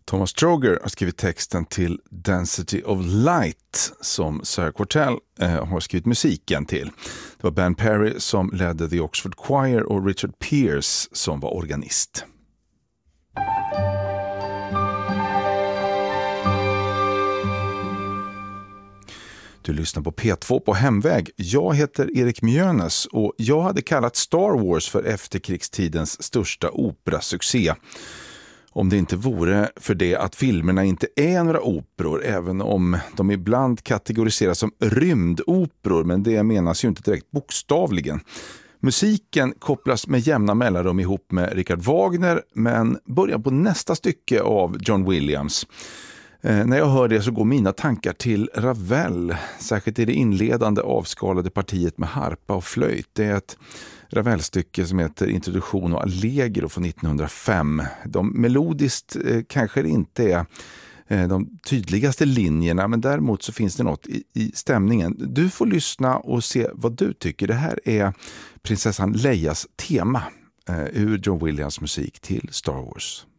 Thomas Stroger har skrivit texten till Density of Light som Sarah Quartell har skrivit musiken till. Det var Ben Perry som ledde The Oxford Choir och Richard Pierce som var organist. Du lyssnar på P2 på Hemväg. Jag heter Erik Mjönes och jag hade kallat Star Wars för efterkrigstidens största operasuccé. Om det inte vore för det att filmerna inte är några operor, även om de ibland kategoriseras som rymdoperor, men det menas ju inte direkt bokstavligen. Musiken kopplas med jämna mellanrum ihop med Richard Wagner, men börjar på nästa stycke av John Williams. När jag hör det så går mina tankar till Ravel, särskilt i det inledande avskalade partiet med harpa och flöjt. Det är ett Ravel-stycke som heter Introduktion och Allegro från 1905. De melodiskt kanske inte är de tydligaste linjerna, men däremot så finns det något i stämningen. Du får lyssna och se vad du tycker. Det här är prinsessan Leias tema ur John Williams musik till Star Wars.